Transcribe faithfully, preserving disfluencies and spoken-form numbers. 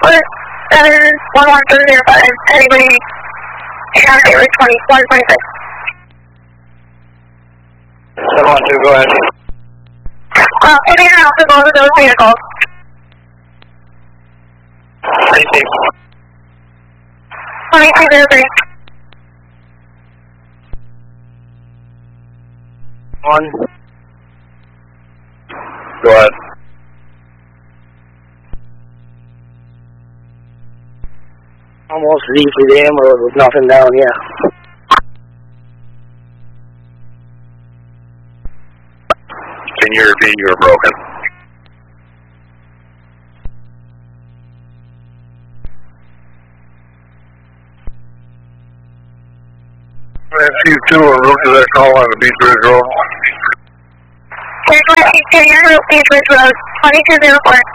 Transport seven one one seven zero five. Anybody have Gateway twenty-one twenty-six? seven one two, go ahead. Uh, if you can also go to those vehicles. Receive. twenty-two zero three. One. Go ahead. Almost Z for the M road with nothing down, yeah. Can you repeat, you were broken? Chief two on route to that call on the Beach Ridge Road. Chief two, you're on Beach Ridge Road, twenty-two zero four.